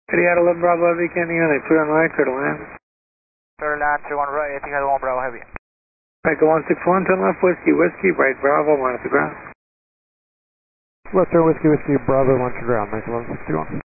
Triad 11 Bravo Heavy, Candy unit, clear on right, clear to land. Clear to land, 31 right, Etihad 1 Bravo Heavy. Echo 161, turn left, Whiskey, right Bravo, monitor ground. Left turn Whiskey, Bravo, monitor ground, 9161.